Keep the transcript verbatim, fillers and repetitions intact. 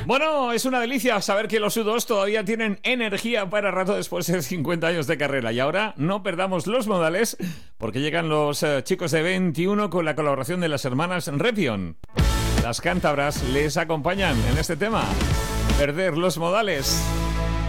Bueno, es una delicia saber que los U dos todavía tienen energía para rato después de cincuenta años de carrera. Y ahora no perdamos los modales porque llegan los eh, chicos de veintiuno con la colaboración de las hermanas Repion. Las cántabras les acompañan en este tema. Perder los modales.